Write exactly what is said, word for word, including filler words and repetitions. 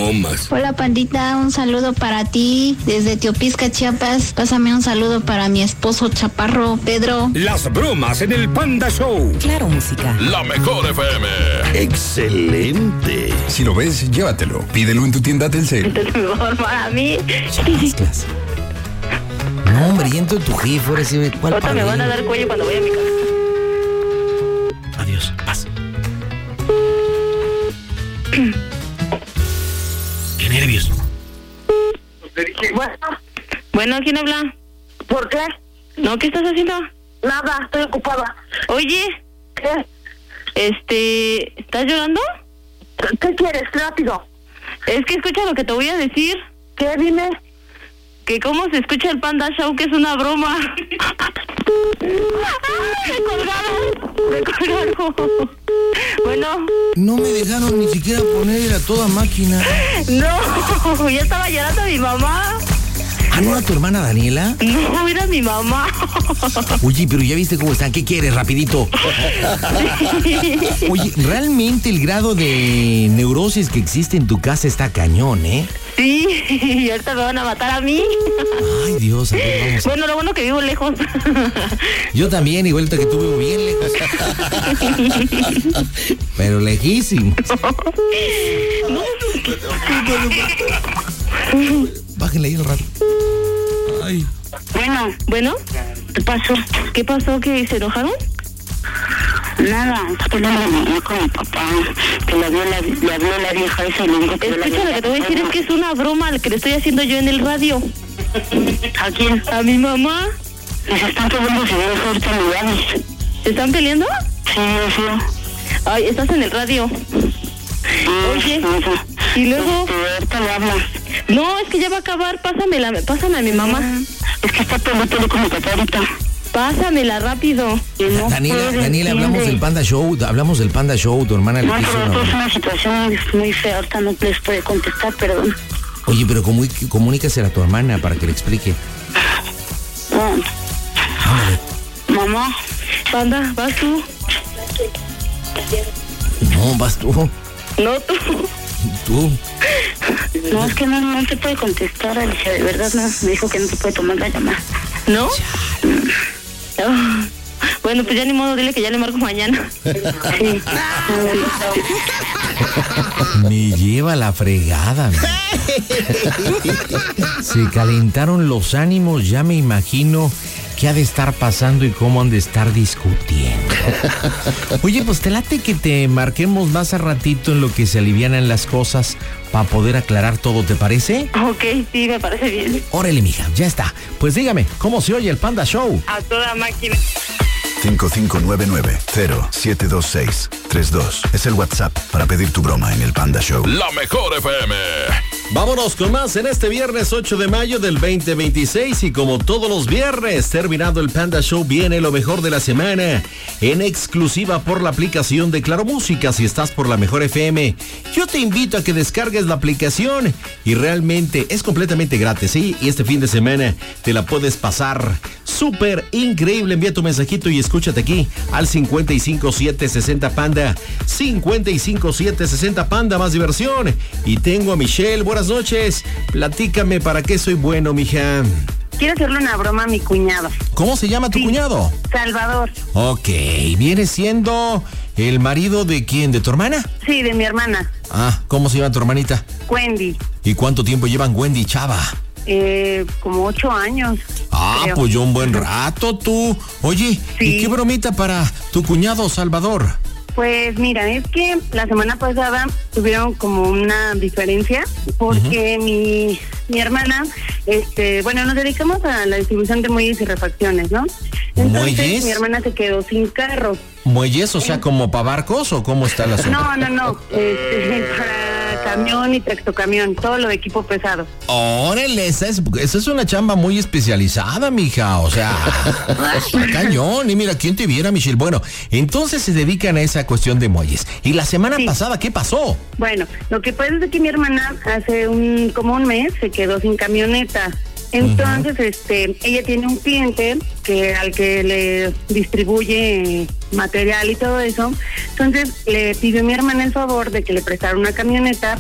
bromas. Hola, pandita, un saludo para ti desde Teopisca, Chiapas. Pásame un saludo para mi esposo chaparro, Pedro. Las bromas en el Panda Show. Claro, música. La mejor F M. Excelente. Si lo ves, llévatelo. Pídelo en tu tienda Telcel. Esto es mejor para mí. Mezclas. No, hombre, y entonces tu jefe, ahora sí, ¿cuál Otra me van a dar cuello cuando voy a mi casa. Adiós, paz. Qué nervios. Bueno, Bueno, ¿quién habla? ¿por qué? No, ¿qué estás haciendo? Nada, estoy ocupada. Oye, ¿Qué? este, ¿estás llorando? ¿Qué quieres? Rápido. Es que escucha lo que te voy a decir. ¿Qué? Dime. Que cómo se escucha el Panda Show, que es una broma. ¡Me colgaron! ¡Me colgaron! Bueno. No me dejaron ni siquiera poner a toda máquina. No, ya estaba llorando mi mamá. ¿Ah, no era tu hermana Daniela? No, era mi mamá. Oye, pero ya viste cómo están. ¿Qué quieres, rapidito? Oye, realmente el grado de neurosis que existe en tu casa está cañón, ¿eh? Sí, y ahorita me van a matar a mí. Ay, Dios, a ver, vamos. Bueno, lo bueno que vivo lejos. Yo también, igual que tú vivo bien lejos. Pero lejísimo. No. Bájenle ahí el rato. Ay. Bueno, bueno. ¿Qué pasó? ¿Qué pasó? ¿Que se enojaron? Nada, estoy hablando con mi papá, que le habló la, le habló la vieja esa y le dijo que yo la Escucha, lo que te voy a decir es que es una broma lo que le estoy haciendo yo en el radio. ¿A quién? A mi mamá. Les están pegando señores ahorita en lugares. ¿Se están peleando? Sí, sí. Ay, estás en el radio. Oye, y luego... Este, ahorita le hablas. No, es que ya va a acabar. Pásamela, pásame a mi mamá. Es que está peleando con mi papá ahorita. Pásamela rápido. No Daniela, puede, Daniela, hablamos entiende. del Panda Show, hablamos del Panda Show, tu hermana le No, quiso pero una- es una situación muy fea, ahorita no les puede contestar, perdón. Oye, pero comú- comunícasela a tu hermana para que le explique. No. Ándale. Mamá, Panda, ¿vas tú? No, vas tú, No, tú. tú. no, es que no, no te puede contestar, Alicia, de verdad no, me dijo que no te puede tomar la llamada. ¿No? Ah, bueno, pues ya ni modo, dile que ya le marco mañana. Sí. Me lleva la fregada. man. Se calentaron los ánimos, ya me imagino qué ha de estar pasando y cómo han de estar discutiendo. Oye, pues te late que te marquemos más a ratito en lo que se alivianan las cosas para poder aclarar todo, ¿te parece? Ok, sí, me parece bien. Órale, mija, ya está. Pues dígame, ¿cómo se oye el Panda Show? A toda máquina. cinco cinco nueve nueve cero siete dos seis tres dos es el WhatsApp para pedir tu broma en el Panda Show. La mejor F M. Vámonos con más en este viernes ocho de mayo del veinte veintiséis y como todos los viernes, terminado el Panda Show, viene lo mejor de la semana en exclusiva por la aplicación de Claro Música. Si estás por la mejor F M, yo te invito a que descargues la aplicación y realmente es completamente gratis, ¿sí? Y este fin de semana te la puedes pasar súper increíble. Envía tu mensajito y escúchate aquí al cincuenta y cinco siete sesenta Panda, cincuenta y cinco siete sesenta Panda, más diversión. Y tengo a Michelle. Buenas noches. Platícame para qué soy bueno, mija. Quiero hacerle una broma a mi cuñado. ¿Cómo se llama tu Sí. cuñado? Salvador. Ok, ¿viene siendo el marido de quién? ¿De tu hermana? Sí, de mi hermana, Ah, ¿cómo se llama tu hermanita? Wendy. ¿Y cuánto tiempo llevan Wendy y Chava? Eh, como ocho años. Ah, creo. pues yo un buen rato tú. Oye, Sí. ¿y qué bromita para tu cuñado Salvador? Pues mira, es que la semana pasada tuvieron como una diferencia porque uh-huh. mi, mi hermana, este, bueno, nos dedicamos a la distribución de muelles y refacciones, ¿no? Entonces ¿Muelles? mi hermana se quedó sin carro. ¿Muelles? O sea, ¿como para barcos o cómo está la zona? No, no, no, este, para camión y tractocamión, todo lo de equipo pesado. Órale, esa es, esa es una chamba muy especializada, mija, o sea, está cañón. Y mira, ¿quién te viera, Michelle? Bueno, entonces se dedican a esa cuestión de muelles. ¿Y la semana Sí. pasada qué pasó? Bueno, lo que pasa es que mi hermana hace un como un mes se quedó sin camioneta. Entonces, uh-huh. este, ella tiene un cliente que al que le distribuye material y todo eso. Entonces, le pidió a mi hermana el favor de que le prestara una camioneta